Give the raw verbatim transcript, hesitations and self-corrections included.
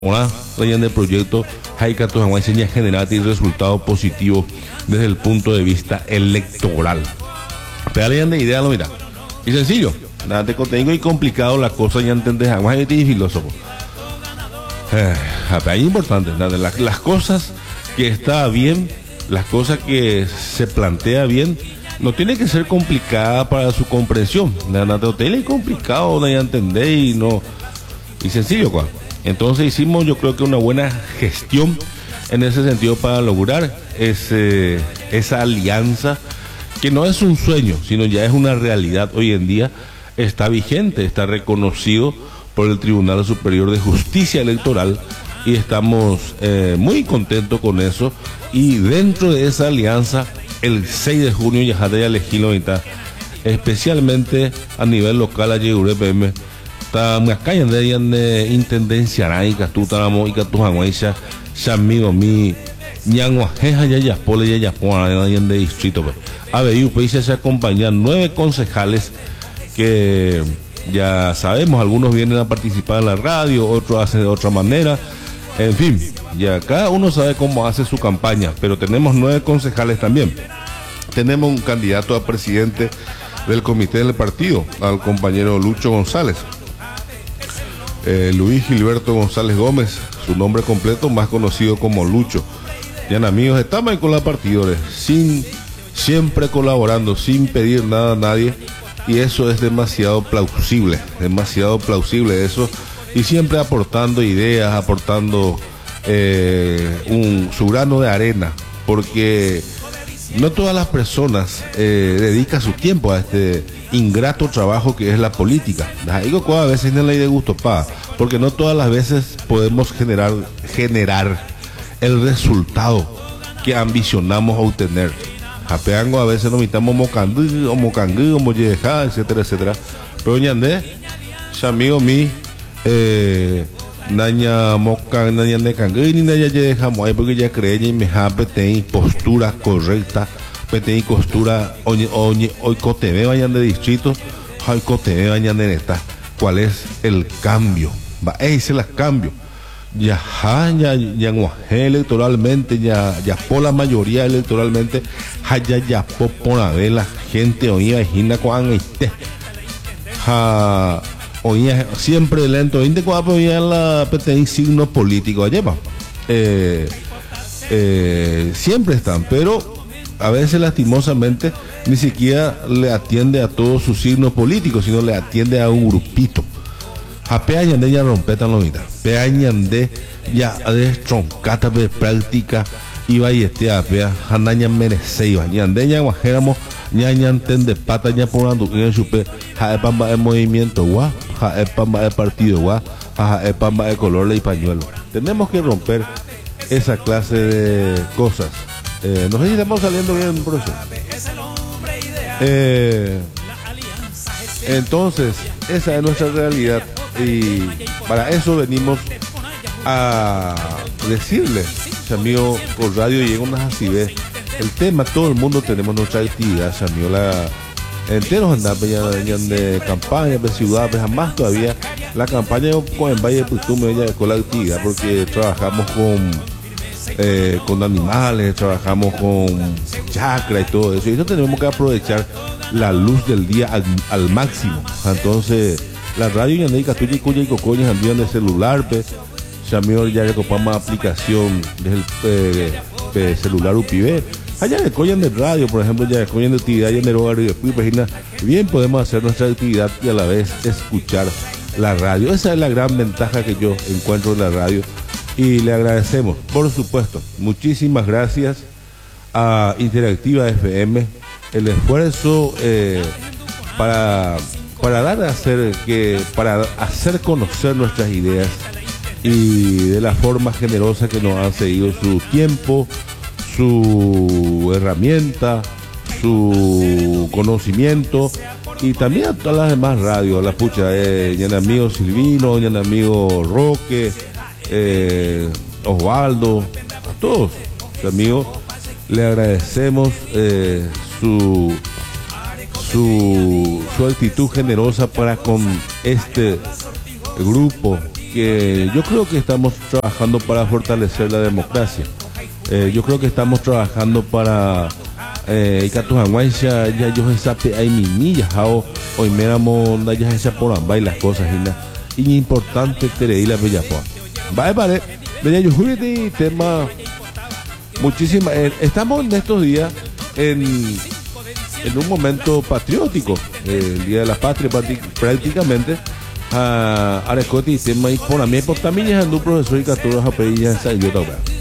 Ahora, el proyecto Haikato Hawaii seña generar y resultados positivos desde el punto de vista electoral. Pero de idea, lo mira. Y sencillo, nada te contengo y complicado la cosa, ya entendés, Hawaii y filósofo. Eh, es importante, nada, las, las cosas que está bien, las cosas que se plantea bien, no tiene que ser complicada para su comprensión. Nada, te es complicado, no ya entender y no. Y sencillo, ¿cuál? Entonces hicimos, yo creo que una buena gestión en ese sentido para lograr ese, esa alianza que no es un sueño, sino ya es una realidad hoy en día, está vigente, está reconocido por el Tribunal Superior de Justicia Electoral y estamos eh, muy contentos con eso. Y dentro de esa alianza, el seis de junio ya de elegir especialmente a nivel local allí en U P M. Estamos acá en la intendencia raica, tú estamos y que tú hangueisha, amigo mi, ñanguajeja ya ya pole ya ya pone en el distrito. A ver, pues se acompañan nueve concejales que ya sabemos, algunos vienen a participar en la radio, otros hacen de otra manera. En fin, ya cada uno sabe cómo hace su campaña, pero tenemos nueve concejales también. Tenemos un candidato a presidente del comité del partido, al compañero Lucho González. Eh, Luis Gilberto González Gómez, su nombre completo más conocido como Lucho. Ya amigos, estamos ahí con los partidores, sin, siempre colaborando, sin pedir nada a nadie, y eso es demasiado plausible, demasiado plausible eso, y siempre aportando ideas, aportando eh, un, su grano de arena, porque no todas las personas eh, dedican su tiempo a este ingrato trabajo que es la política. Digo que a veces no le de gusto pa, porque no todas las veces podemos generar generar el resultado que ambicionamos obtener. Japeango a veces nos mitamos mocangú, o mocangú, o molleja, etcétera, etcétera. Pero ñandé, amigo mi, eh, naña moca, naña de cangú, ni naña dejamos ahí porque ya creen y me jape ten postura correcta. Petén costura hoy hoy coteve vayan de distrito, hoy coteve vayan de esta. ¿Cuál es el cambio? Va, ese es el cambio. Ya ya ya electoralmente, ya ya por la mayoría electoralmente, ya ya por a ver la gente hoy imagina cuán este. Ja hoy siempre lento, inte cuando ya la petén signo político lleva. Eh, eh, siempre están, pero a veces lastimosamente ni siquiera le atiende a todos sus signos políticos, sino le atiende a un grupito. A peañan de ya rompetan la vida, peañan de ya destroncata de práctica y vayete a pea, janaña mereceiva, ñande ya guajeramos, ñañan ten de pata ya ponando en su pe, jaepamba de movimiento gua, jaepamba de partido gua, jaepamba de color y pañuelo. Tenemos que romper esa clase de cosas. Eh, no sé si estamos saliendo bien por eso. Eh, entonces, esa es nuestra realidad y para eso venimos a decirle, amigo, por radio llega unas así ves. El tema, todo el mundo tenemos nuestra actividad, amigo, la enteros andamos de campaña, de ciudad, jamás todavía la campaña con el Valle de Putume ya con la actividad porque trabajamos con Eh, con animales, trabajamos con chakra y todo eso, y eso tenemos que aprovechar la luz del día al, al máximo. Entonces la radio ya indica tuya y cuya y cocoñas andían de celular pe amigo ya le copamos aplicación del eh, de celular U P I B allá de coñan de radio, por ejemplo, ya de coñan de actividad y en el hogar y después bien podemos hacer nuestra actividad y a la vez escuchar la radio. Esa es la gran ventaja que yo encuentro en la radio. Y le agradecemos, por supuesto, muchísimas gracias a Interactiva F M, el esfuerzo eh, para, para dar a hacer que, para hacer conocer nuestras ideas y de la forma generosa que nos han seguido su tiempo, su herramienta, su conocimiento y también a todas las demás radios, la pucha, eh, ya amigo Silvino, ya amigo Roque, Eh, Osvaldo, a todos, amigos, le agradecemos eh, su, su su actitud generosa para con este grupo que yo creo que estamos trabajando para fortalecer la democracia. Eh, yo creo que estamos trabajando para eh, Ikatujanguaisha, ya yo sabe hay minillas, hoy me damos ya esa por ambas y las cosas y y importante tener la bella poa. Vale, vale, bella yo jugué tema muchísimas. Eh, estamos en estos días en, en un momento patriótico, eh, el Día de la Patria prácticamente. A Arecoti tema y por a mí por también es un profesor y caturo a pedir ya esa idiota.